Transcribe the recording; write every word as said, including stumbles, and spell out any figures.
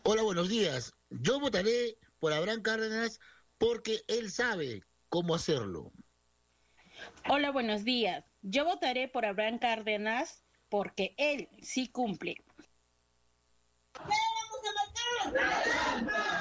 Hola, buenos días. Yo votaré por Abraham Cárdenas porque él sabe cómo hacerlo. Hola, buenos días. Yo votaré por Abraham Cárdenas porque él sí cumple.